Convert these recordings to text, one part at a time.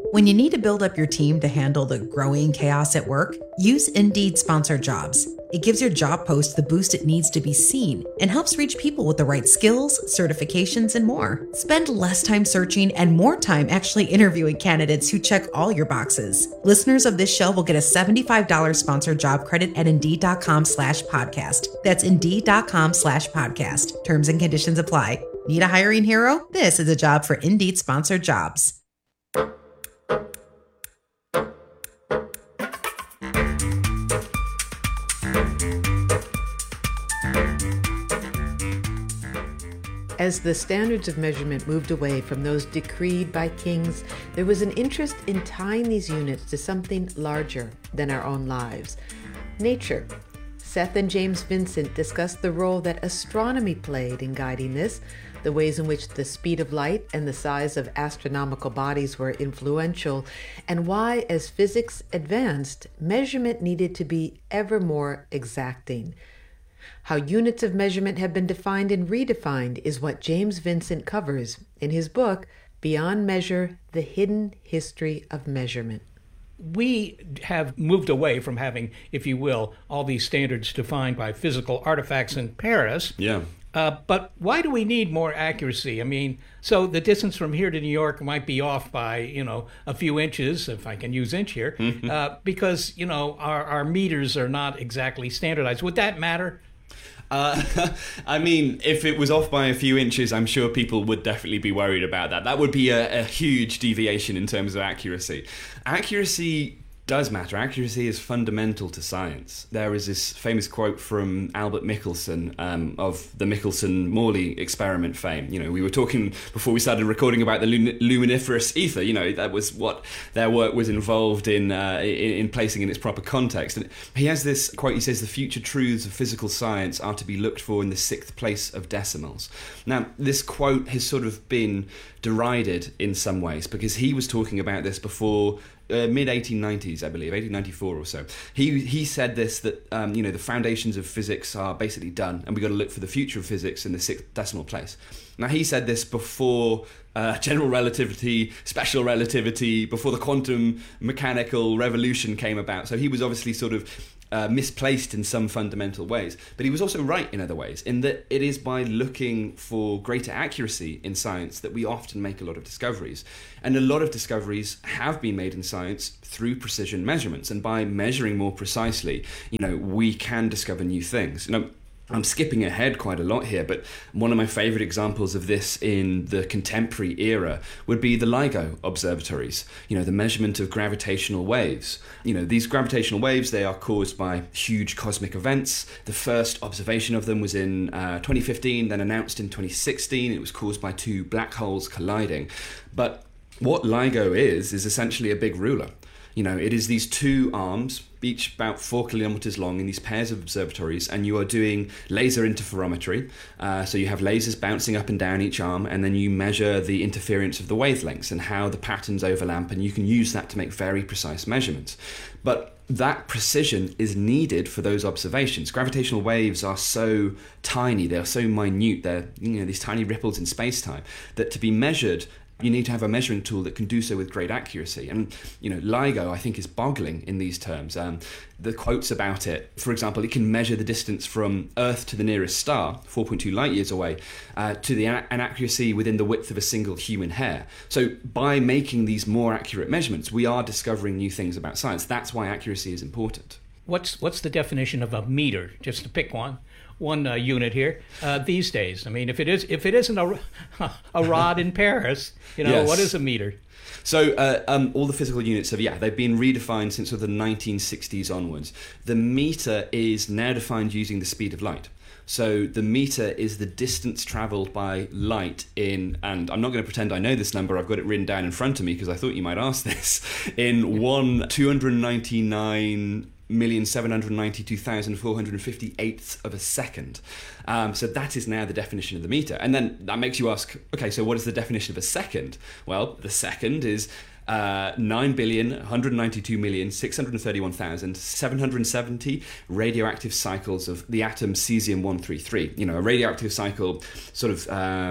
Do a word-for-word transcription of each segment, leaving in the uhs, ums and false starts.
When you need to build up your team to handle the growing chaos at work, use Indeed Sponsored Jobs. It gives your job post the boost it needs to be seen and helps reach people with the right skills, certifications, and more. Spend less time searching and more time actually interviewing candidates who check all your boxes. Listeners of this show will get a seventy-five dollars sponsored job credit at Indeed.com slash podcast. That's Indeed.com slash podcast. Terms and conditions apply. Need a hiring hero? This is a job for Indeed Sponsored Jobs. As the standards of measurement moved away from those decreed by kings, there was an interest in tying these units to something larger than our own lives. Nature. Seth and James Vincent discussed the role that astronomy played in guiding this, the ways in which the speed of light and the size of astronomical bodies were influential, and why, as physics advanced, measurement needed to be ever more exacting. How units of measurement have been defined and redefined is what James Vincent covers in his book, Beyond Measure, The Hidden History of Measurement. We have moved away from having, if you will, all these standards defined by physical artifacts in Paris. Yeah. Uh, but why do we need more accuracy? I mean, so the distance from here to New York might be off by, you know, a few inches, if I can use inch here, mm-hmm. uh, because, you know, our, our meters are not exactly standardized. Would that matter? Uh, I mean, if it was off by a few inches, I'm sure people would definitely be worried about that. That would be a, a huge deviation in terms of accuracy. Accuracy does matter. Accuracy is fundamental to science. There is this famous quote from Albert Michelson um, of the Michelson-Morley experiment fame. You know, we were talking before we started recording about the lun- luminiferous ether. You know, that was what their work was involved in, uh, in in placing in its proper context. And he has this quote. He says, "The future truths of physical science are to be looked for in the sixth place of decimals." Now, this quote has sort of been derided in some ways because he was talking about this before Uh, mid eighteen nineties, I believe, eighteen ninety-four or so. He he said this, that um, you know, the foundations of physics are basically done, and we've got to look for the future of physics in the sixth decimal place. Now, he said this before uh, general relativity, special relativity, before the quantum mechanical revolution came about. So he was obviously sort of Uh, misplaced in some fundamental ways. But he was also right in other ways, in that it is by looking for greater accuracy in science that we often make a lot of discoveries. And a lot of discoveries have been made in science through precision measurements. And by measuring more precisely, you know, we can discover new things. You know, I'm skipping ahead quite a lot here, but one of my favorite examples of this in the contemporary era would be the LIGO observatories. You know, the measurement of gravitational waves. You know, these gravitational waves, they are caused by huge cosmic events. The first observation of them was in uh, twenty fifteen, then announced in twenty sixteen. It was caused by two black holes colliding. But what LIGO is, is essentially a big ruler. You know, it is these two arms, each about four kilometers long, in these pairs of observatories, and you are doing laser interferometry. Uh, so you have lasers bouncing up and down each arm, and then you measure the interference of the wavelengths and how the patterns overlap, and you can use that to make very precise measurements. But that precision is needed for those observations. Gravitational waves are so tiny, they are so minute, they're, you know, these tiny ripples in space-time, that to be measured, you need to have a measuring tool that can do so with great accuracy. And, you know, LIGO, I think, is boggling in these terms. Um, the quotes about it, for example, it can measure the distance from Earth to the nearest star, four point two light years away, uh, to the an accuracy within the width of a single human hair. So by making these more accurate measurements, we are discovering new things about science. That's why accuracy is important. What's what's the definition of a meter, just to pick one? One uh, unit here uh, these days. I mean, if it is if it isn't a, a rod in Paris, you know, yes. What is a meter? So uh, um, all the physical units have, yeah, they've been redefined since sort of the nineteen sixties onwards. The meter is now defined using the speed of light. So the meter is the distance travelled by light in, and I'm not going to pretend I know this number, I've got it written down in front of me because I thought you might ask this, in one two hundred ninety-nine million seven hundred ninety-two thousand four hundred fifty-eighths of a second. Um, so that is now the definition of the meter. And then that makes you ask, okay, so what is the definition of a second? Well, the second is uh, nine billion one hundred ninety-two million six hundred thirty-one thousand seven hundred seventy radioactive cycles of the atom cesium one thirty-three. You know, a radioactive cycle sort of um,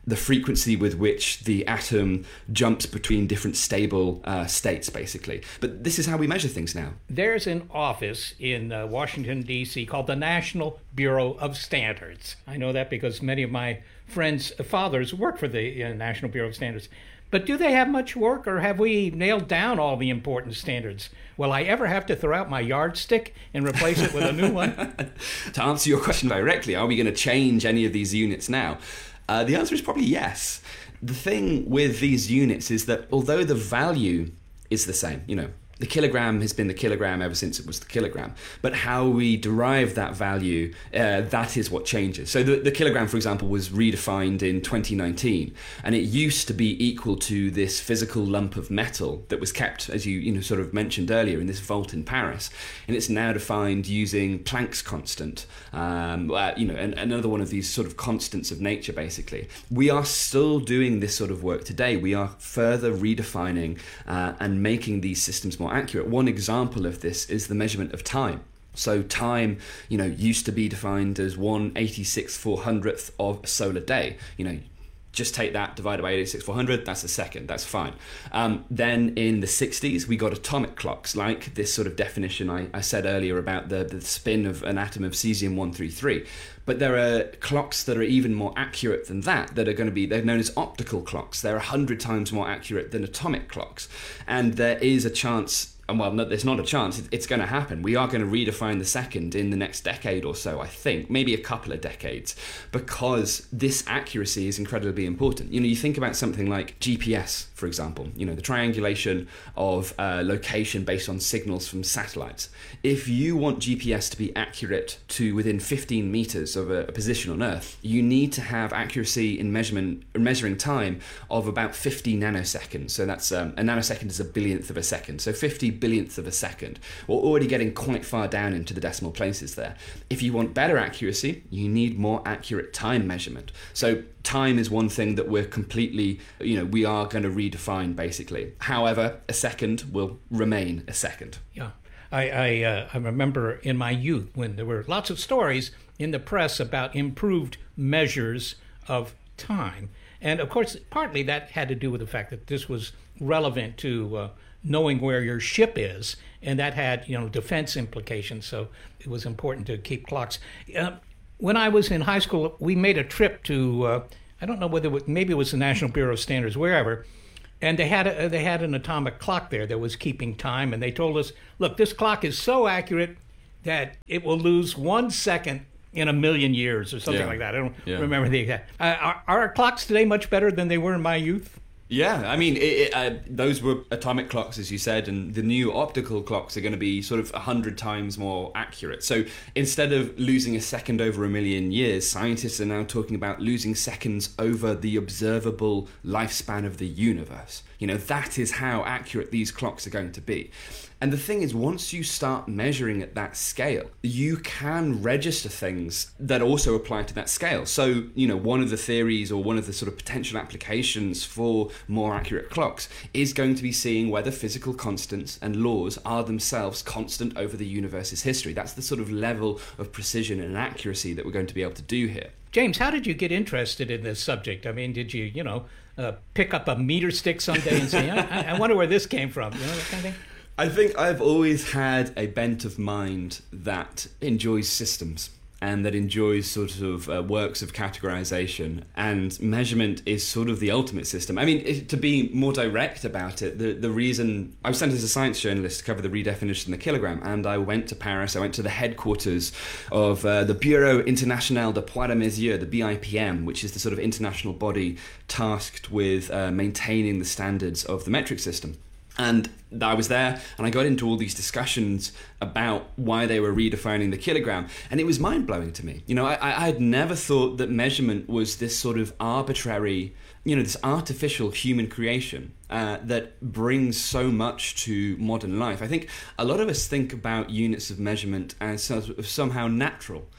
the frequency with which the atom jumps between different stable uh, states, basically. But this is how we measure things now. There's an office in uh, Washington, D C called the National Bureau of Standards. I know that because many of my friends' fathers work for the uh, National Bureau of Standards. But do they have much work, or have we nailed down all the important standards? Will I ever have to throw out my yardstick and replace it with a new one? To answer your question directly, are we going to change any of these units now? Uh, the answer is probably yes. The thing with these units is that although the value is the same, you know, the kilogram has been the kilogram ever since it was the kilogram. But how we derive that value, uh, that is what changes. So the, the kilogram, for example, was redefined in twenty nineteen, and it used to be equal to this physical lump of metal that was kept, as you you know sort of mentioned earlier, in this vault in Paris. And it's now defined using Planck's constant, um, uh, you know, and another one of these sort of constants of nature, basically. We are still doing this sort of work today. We are further redefining uh, and making these systems more accurate. One example of this is the measurement of time. So time, you know, used to be defined as one eighty-six four hundredth of a solar day. You know, just take that divided by eighty-six four hundred, that's a second, that's fine. Um, then in the sixties, we got atomic clocks, like this sort of definition I, I said earlier about the, the spin of an atom of cesium one thirty-three. But there are clocks that are even more accurate than that, that are going to be, they're known as optical clocks. They're one hundred times more accurate than atomic clocks. And there is a chance, and well, no, there's not a chance, it's going to happen. We are going to redefine the second in the next decade or so, I think, maybe a couple of decades, because this accuracy is incredibly important. You know, you think about something like G P S, for example, you know, the triangulation of uh, location based on signals from satellites. If you want G P S to be accurate to within fifteen meters of a, a position on Earth, you need to have accuracy in measurement, measuring time of about fifty nanoseconds. So that's um, a nanosecond is a billionth of a second. So fifty billionths of a second. We're already getting quite far down into the decimal places there. If you want better accuracy, you need more accurate time measurement. So time is one thing that we're completely, you know, we are going to redefine basically. However, a second will remain a second. Yeah. I I, uh, I remember in my youth when there were lots of stories in the press about improved measures of time. And of course, partly that had to do with the fact that this was relevant to uh, knowing where your ship is, and that had, you know, defense implications. So it was important to keep clocks. Uh, when I was in high school, we made a trip to, uh, I don't know whether it was, maybe it was the National Bureau of Standards, wherever, and they had a, they had an atomic clock there that was keeping time, and they told us, look, this clock is so accurate that it will lose one second in a million years or something Yeah. like that. I don't Yeah. remember the exact. Uh, are, are our clocks today much better than they were in my youth? Yeah, I mean, it, it, uh, those were atomic clocks, as you said, and the new optical clocks are going to be sort of one hundred times more accurate. So instead of losing a second over a million years, scientists are now talking about losing seconds over the observable lifespan of the universe. You know, that is how accurate these clocks are going to be. And the thing is, once you start measuring at that scale, you can register things that also apply to that scale. So, you know, one of the theories or one of the sort of potential applications for more accurate clocks is going to be seeing whether physical constants and laws are themselves constant over the universe's history. That's the sort of level of precision and accuracy that we're going to be able to do here. James, how did you get interested in this subject? I mean, did you, you know, uh, pick up a meter stick someday and say, I, I wonder where this came from, you know, that kind of thing? I think I've always had a bent of mind that enjoys systems and that enjoys sort of uh, works of categorization, and measurement is sort of the ultimate system. I mean, it, to be more direct about it, the, the reason I was sent as a science journalist to cover the redefinition of the kilogram, and I went to Paris, I went to the headquarters of uh, the Bureau International de Poids de Mesure, the B I P M, which is the sort of international body tasked with uh, maintaining the standards of the metric system. And I was there and I got into all these discussions about why they were redefining the kilogram. And it was mind-blowing to me. You know, I, I had never thought that measurement was this sort of arbitrary, you know, this artificial human creation uh, that brings so much to modern life. I think a lot of us think about units of measurement as sort of somehow natural.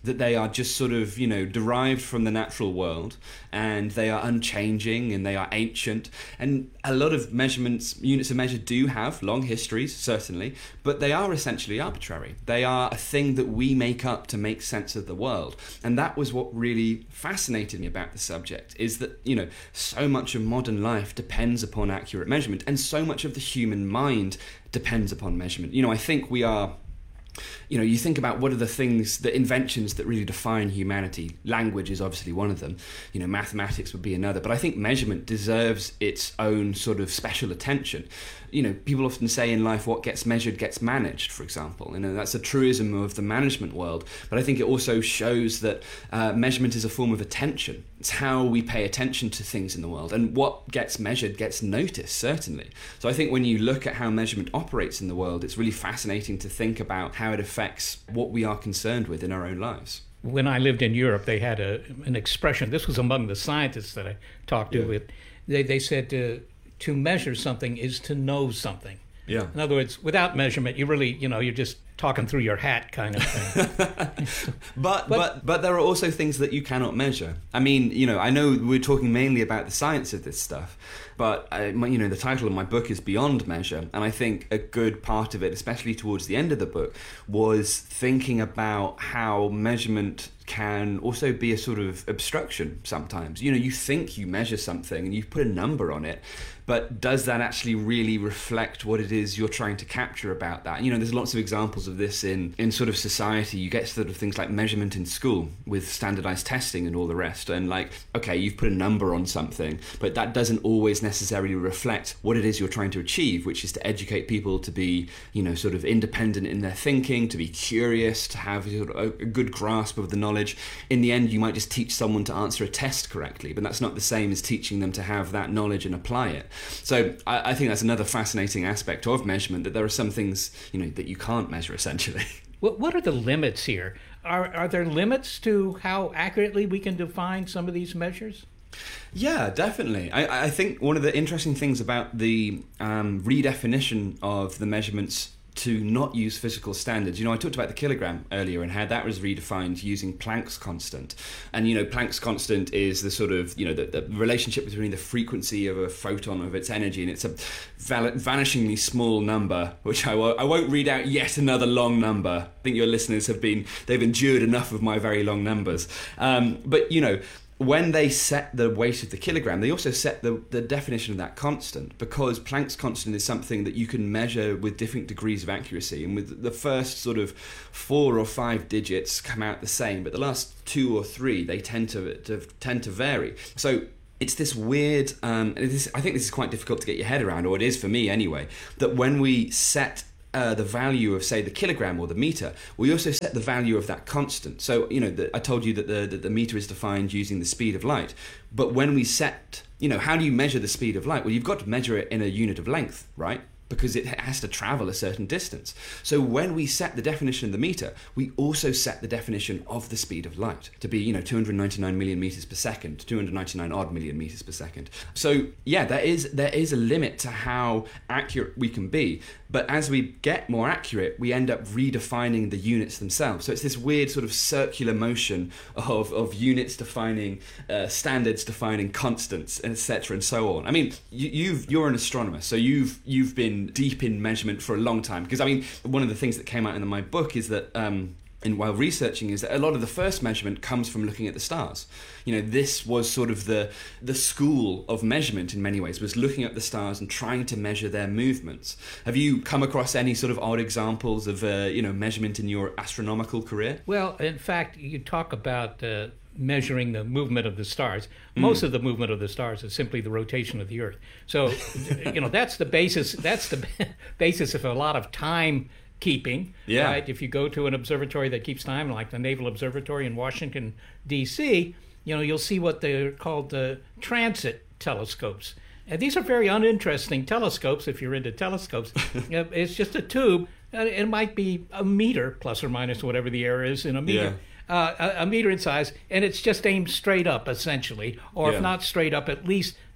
that they are just sort of, you know, derived from the natural world, and they are unchanging and they are ancient. And a lot of measurements, units of measure do have long histories, certainly, but they are essentially arbitrary. They are a thing that we make up to make sense of the world. And that was what really fascinated me about the subject, is that, you know, so much of modern life depends upon accurate measurement, and so much of the human mind depends upon measurement. You know, I think we are, you know, you think about what are the things, the inventions that really define humanity. Language is obviously one of them. You know, mathematics would be another. But I think measurement deserves its own sort of special attention. You know, people often say in life, what gets measured gets managed, for example. You know, that's a truism of the management world. But I think it also shows that uh, measurement is a form of attention. It's how we pay attention to things in the world. And what gets measured gets noticed, certainly. So I think when you look at how measurement operates in the world, it's really fascinating to think about how it affects what we are concerned with in our own lives. When I lived in Europe, they had a, an expression. This was among the scientists that I talked to. Yeah. With, they, they said uh, to measure something is to know something. Yeah. In other words, without measurement, you really, you know, you're just talking through your hat kind of thing. but, but but but there are also things that you cannot measure. I mean, you know, I know we're talking mainly about the science of this stuff, but uh, my, you know, the title of my book is Beyond Measure, and I think a good part of it, especially towards the end of the book, was thinking about how measurement can also be a sort of obstruction sometimes. You know, you think you measure something and you put a number on it, but does that actually really reflect what it is you're trying to capture about that? You know, there's lots of examples of this in, in sort of society. You get sort of things like measurement in school with standardized testing and all the rest. And like, okay, you've put a number on something, but that doesn't always necessarily reflect what it is you're trying to achieve, which is to educate people to be, you know, sort of independent in their thinking, to be curious, to have sort of a, a good grasp of the knowledge. In the end, you might just teach someone to answer a test correctly, but that's not the same as teaching them to have that knowledge and apply it. So I, I think that's another fascinating aspect of measurement, that there are some things, you know, that you can't measure essentially. What what are the limits here? Are are there limits to how accurately we can define some of these measures? Yeah, definitely. I, I think one of the interesting things about the um, redefinition of the measurements to not use physical standards. You know, I talked about the kilogram earlier and how that was redefined using Planck's constant. And, you know, Planck's constant is the sort of, you know, the, the relationship between the frequency of a photon of its energy, and it's a val- vanishingly small number, which I, w- I won't read out yet another long number. I think your listeners have been, they've endured enough of my very long numbers. Um, but, you know, when they set the weight of the kilogram, they also set the, the definition of that constant, because Planck's constant is something that you can measure with different degrees of accuracy. And with the first sort of four or five digits come out the same, but the last two or three, they tend to, to tend to vary. So it's this weird, um, this, I think this is quite difficult to get your head around, or it is for me anyway, that when we set Uh, the value of, say, the kilogram or the meter, we also set the value of that constant. So, you know, the, I told you that the, that the meter is defined using the speed of light. But when we set, you know, how do you measure the speed of light? Well, you've got to measure it in a unit of length, right? Because it has to travel a certain distance. So when we set the definition of the meter, we also set the definition of the speed of light to be, you know, two hundred ninety-nine million meters per second, two hundred ninety-nine odd million meters per second. So yeah, there is there is a limit to how accurate we can be. But as we get more accurate, we end up redefining the units themselves. So it's this weird sort of circular motion of, of units defining uh, standards, defining constants, et cetera, and so on. I mean, you, you've you're an astronomer, so you've you've been deep in measurement for a long time. Because I mean, one of the things that came out in my book is that, um, and while researching, is that a lot of the first measurement comes from looking at the stars. You know, this was sort of the the school of measurement in many ways, was looking at the stars and trying to measure their movements. Have you come across any sort of odd examples of, uh, you know, measurement in your astronomical career? Well, in fact, you talk about uh, measuring the movement of the stars. Most mm. of the movement of the stars is simply the rotation of the Earth. So, you know, that's the basis. That's the basis of a lot of time keeping. Yeah. Right? If you go to an observatory that keeps time, like the Naval Observatory in Washington, D C, you know, you'll see what they're called the transit telescopes. And these are very uninteresting telescopes if you're into telescopes. It's just a tube. It might be a meter, plus or minus whatever the error is in a meter. Yeah. Uh, a, a meter in size, and it's just aimed straight up, essentially, or yeah. if not straight up, at least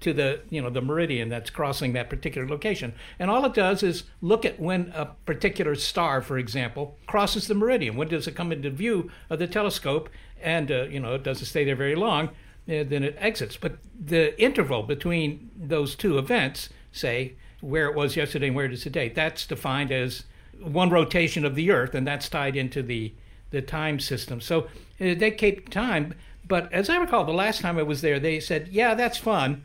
to the you know the meridian that's crossing that particular location. And all it does is look at when a particular star, for example, crosses the meridian. When does it come into view of the telescope? And uh, you know it doesn't stay there very long. Uh, then it exits. But the interval between those two events, say where it was yesterday and where it is today, that's defined as one rotation of the Earth, and that's tied into the the time system. So uh, they keep time. But as I recall, the last time I was there, they said, yeah, that's fun.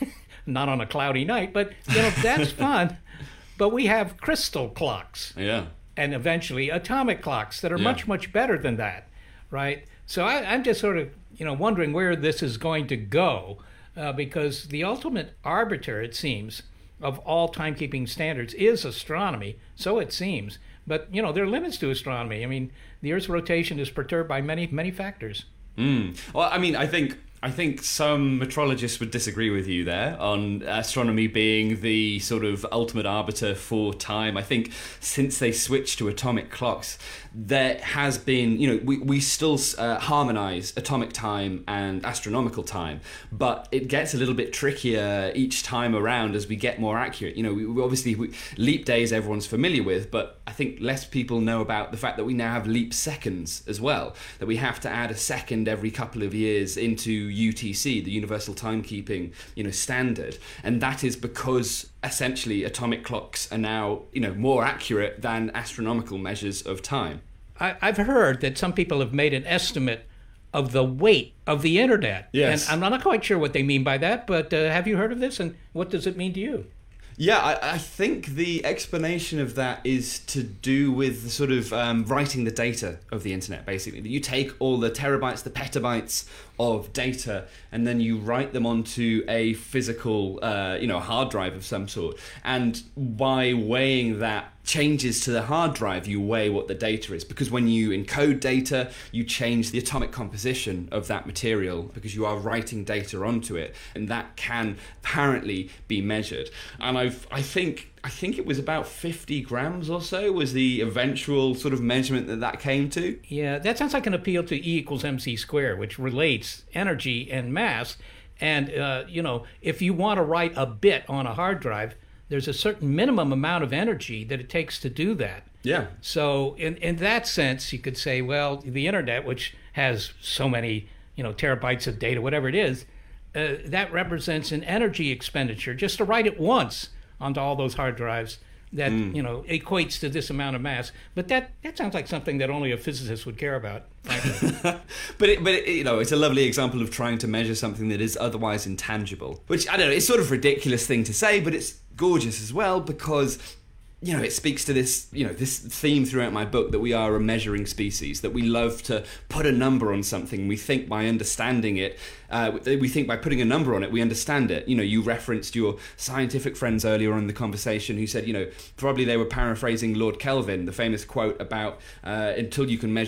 Not on a cloudy night, but you know that's fun. But we have crystal clocks. Yeah. And eventually atomic clocks that are Yeah. much, much better than that, right? So I, I'm just sort of, you know, wondering where this is going to go, uh, because the ultimate arbiter, it seems, of all timekeeping standards is astronomy. So it seems. But, you know, there are limits to astronomy. I mean, the Earth's rotation is perturbed by many, many factors. Mm. Well, I mean, I think I think some metrologists would disagree with you there on astronomy being the sort of ultimate arbiter for time. I think since they switched to atomic clocks, there has been, you know, we, we still uh, harmonize atomic time and astronomical time, but it gets a little bit trickier each time around as we get more accurate. You know, we, we obviously, we, leap days everyone's familiar with, but I think less people know about the fact that we now have leap seconds as well, that we have to add a second every couple of years into U T C, the Universal Timekeeping, you know, standard, and that is because essentially atomic clocks are now, you know, more accurate than astronomical measures of time. I, I've heard that some people have made an estimate of the weight of the internet. Yes. And I'm not quite sure what they mean by that, but uh, have you heard of this, and what does it mean to you? Yeah, I, I think the explanation of that is to do with sort of um, writing the data of the internet, basically. You take all the terabytes, the petabytes of data, and then you write them onto a physical, uh, you know, hard drive of some sort. And by weighing that changes to the hard drive, you weigh what the data is, because when you encode data, you change the atomic composition of that material because you are writing data onto it, and that can apparently be measured. And I've, I think I think it was about fifty grams or so was the eventual sort of measurement that that came to. Yeah, that sounds like an appeal to E equals mc squared, which relates energy and mass. And, uh, you know, if you want to write a bit on a hard drive, there's a certain minimum amount of energy that it takes to do that. Yeah. So in, in that sense, you could say, well, the internet, which has so many, you know, terabytes of data, whatever it is, uh, that represents an energy expenditure just to write it once onto all those hard drives that, mm. you know, equates to this amount of mass. But that, that sounds like something that only a physicist would care about, frankly. but, it, but it, you know, it's a lovely example of trying to measure something that is otherwise intangible, which, I don't know, it's sort of a ridiculous thing to say, but it's gorgeous as well, because, you know, it speaks to this, you know, this theme throughout my book that we are a measuring species, that we love to put a number on something. We think by understanding it, uh, we think by putting a number on it, we understand it. You know, you referenced your scientific friends earlier on in the conversation who said, you know, probably they were paraphrasing Lord Kelvin, the famous quote about uh, until you can measure